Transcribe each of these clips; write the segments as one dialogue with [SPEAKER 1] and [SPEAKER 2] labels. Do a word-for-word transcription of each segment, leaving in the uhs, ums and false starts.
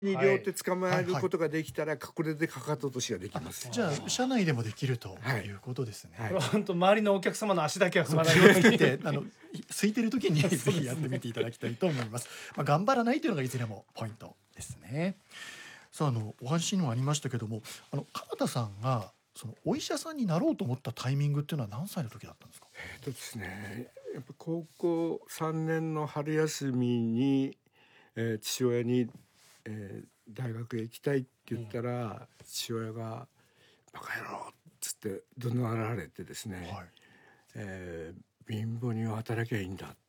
[SPEAKER 1] に両手捕まえることができたら、これでかかと落としができます。
[SPEAKER 2] じゃあ車内でもできるということですね。
[SPEAKER 3] これは本当周りのお客様の足だけは踏まない
[SPEAKER 2] 気
[SPEAKER 3] ように
[SPEAKER 2] をつけてあの空いてる時にぜひやってみていただきたいと思います。まあ、頑張らないというのがいずれもポイントですね。さあ、あのお話にもありましたけども、あの鎌田さんがそのお医者さんになろうと思ったタイミングっていうのは何歳の時だったんですか？
[SPEAKER 1] えっとですね、やっぱ高校さんねんの春休みに、えー、父親に、えー、大学へ行きたいって言ったら、うん、父親がバカ野郎っつって怒鳴られてですね、はい、えー、貧乏人は働きゃいいんだって、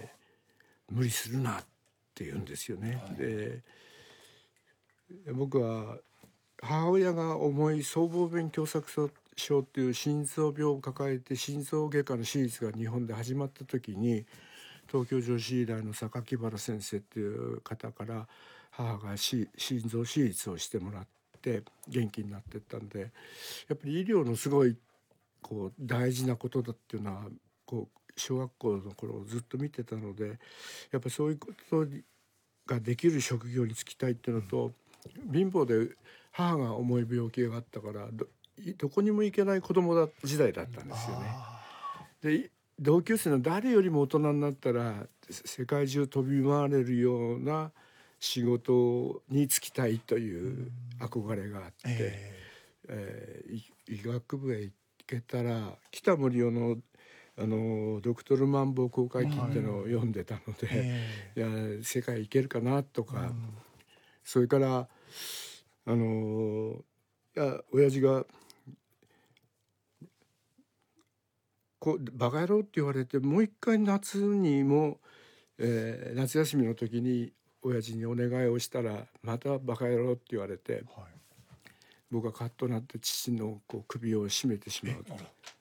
[SPEAKER 1] 無理するなって言うんですよね。はい、で僕は母親が重い僧帽弁狭窄症っていう心臓病を抱えて、心臓外科の手術が日本で始まった時に、東京女子医大の榊原先生っていう方から母が心臓手術をしてもらって元気になっていったんで、やっぱり医療のすごいこう大事なことだっていうのはこう小学校の頃ずっと見てたので、やっぱそういうことができる職業に就きたいっていうのと、貧乏で母が重い病気があったから ど, どこにも行けない子供だ時代だったんですよね。で同級生の誰よりも大人になったら世界中飛び回れるような仕事に就きたいという憧れがあって、えーえー、医学部へ行けたら北森夫のあのドクトルマンボウ公開記っていうのを読んでたので、えー、いや世界行けるかなとか、うん、それからあのいや親父がこうバカ野郎って言われて、もう一回夏にも、えー、夏休みの時に親父にお願いをしたらまたバカ野郎って言われて、はい、僕はカッとなって父のこう首を絞めてしまうと、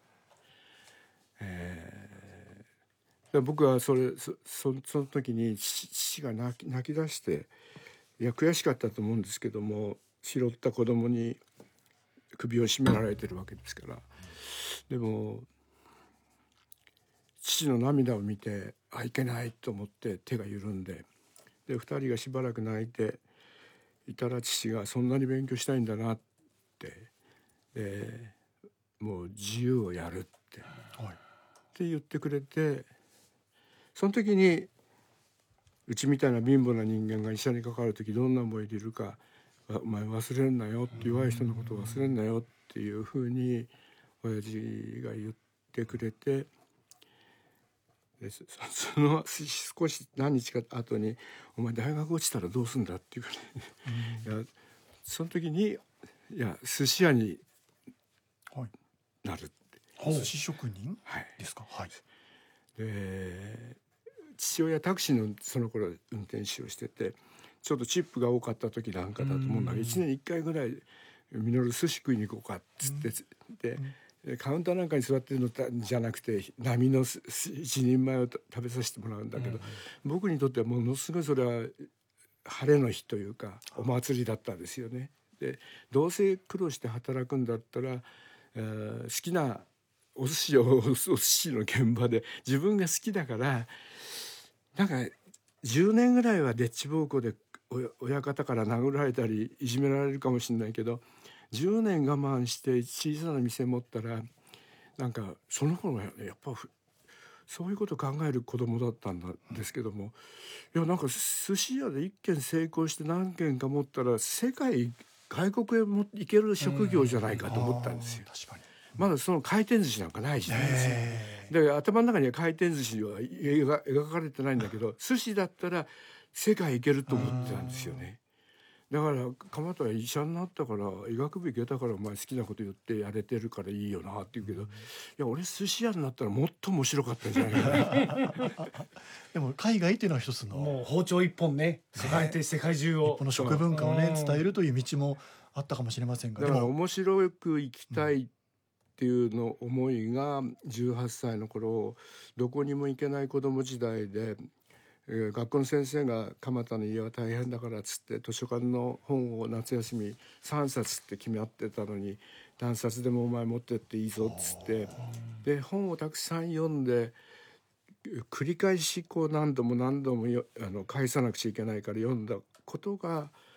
[SPEAKER 1] えー、僕はそれ そ, そ, その時に父が泣き、泣き出して、いや悔しかったと思うんですけども、拾った子供に首を絞められてるわけですから。でも父の涙を見て、あいけないと思って手が緩んで、でふたりがしばらく泣いていたら、父がそんなに勉強したいんだなって、でもう自由をやるって、はい、って言ってくれて、その時にうちみたいな貧乏な人間が医者にかかる時どんな思いでいるか、お前忘れんなよって、弱い人のことを忘れんなよっていうふうに親父が言ってくれて、でその少し何日か後に「お前大学落ちたらどうすんだ」っていうかね、いやその時にいや寿司屋になるって、
[SPEAKER 2] はい、寿司職人ですか？はい、
[SPEAKER 1] で父親タクシーのその頃運転手をしてて、ちょっとチップが多かった時なんかだと思うんだけど、いちねんにいっかいぐらいみのる寿司食いに行こうかっつって、でカウンターなんかに座ってるのじゃなくて波の一人前を食べさせてもらうんだけど、僕にとってはものすごいそれは晴れの日というかお祭りだったんですよね。でどうせ苦労して働くんだったら、えー、好きなお寿司をお寿司の現場で自分が好きだから、なんかじゅうねんぐらいはでっち奉公で親方から殴られたりいじめられるかもしれないけど、じゅうねん我慢して小さな店持ったら、なんかその頃はやっぱそういうことを考える子供だったんですけども、いやなんか寿司屋で一軒成功して何軒か持ったら世界外国へも行ける職業じゃないかと思ったんですよ。確かにまだその回転寿司なんかない時代ですよ。で頭の中には回転寿司は描描かれてないんだけど、寿司だったら世界行けると思ってたんですよね。だから鎌田は医者になったから医学部行けたからお前好きなこと言ってやれてるからいいよなって言うけど、いや俺寿司屋になったらもっと面白かったんじゃないかな
[SPEAKER 2] でも海外っていうのは一つの
[SPEAKER 3] もう包丁一本ね、世界で世界中を
[SPEAKER 2] 日本の食文化をね伝えるという道もあったかもしれませんが、
[SPEAKER 1] だから面白く生きたいっていうの思いがじゅうはっさいの頃、どこにも行けない子供時代で、えー、学校の先生が鎌田の家は大変だからっつって図書館の本を夏休みさんさつって決め合ってたのに、何冊でもお前持ってっていいぞっつって、で本をたくさん読んで繰り返しこう何度も何度もよあの返さなくちゃいけないから読んだことが